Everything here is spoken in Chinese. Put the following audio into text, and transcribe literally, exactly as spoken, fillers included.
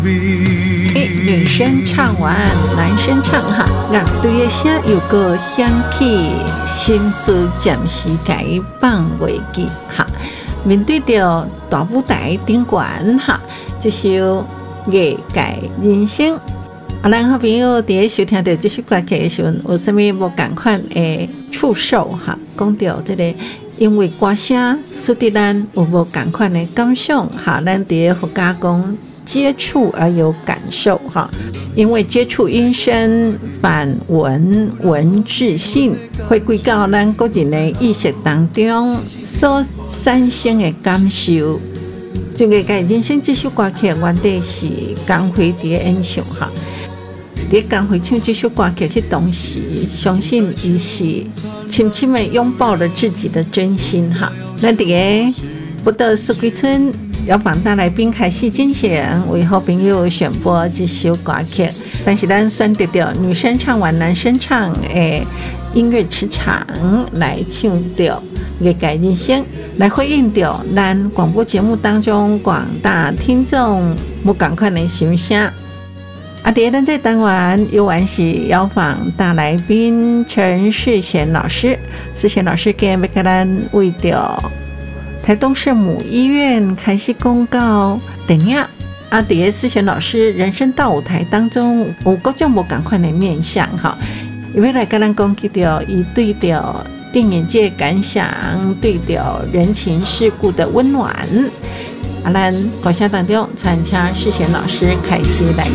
诶，女生唱完，男生唱哈，乐队的声又个响起，心思暂时解放袂记哈。面对着大舞台顶悬哈，就是艺界人生。啊，咱好朋友伫咧收听到这首歌曲的时阵，有啥物无共款的触受哈？讲到这个，因为歌声使得咱有无共款的感想哈？咱伫咧佛家讲接触而有感受哈，因为接触音声、反文、文字性，会归到咱个人的意识当中所产生的感受。这个《人生》这首歌曲原底是江蕙伫咧演唱哈。伫江蕙唱这首歌曲去当时，相信伊是深深的拥抱了自己的真心哈。咱伫个不到四季村邀访大来宾开始之前，为好朋友选播这首歌曲，但是咱选择到女生唱完男生唱的音乐磁场来唱到艺界人生，来回应到咱广播节目当中广大听众无同款的心声。啊，第二咱这单元有完是邀访大来宾陈世贤老师，世贤老师今日要跟咱为着台东圣母医院开始公告电影啊，第二世贤老师人生到舞台当中有各种无同款的面向哈，因为来跟咱讲到伊对着电影界感想，对着人情世故的温暖。啊，咱歌声当中，传请世贤老师开始来。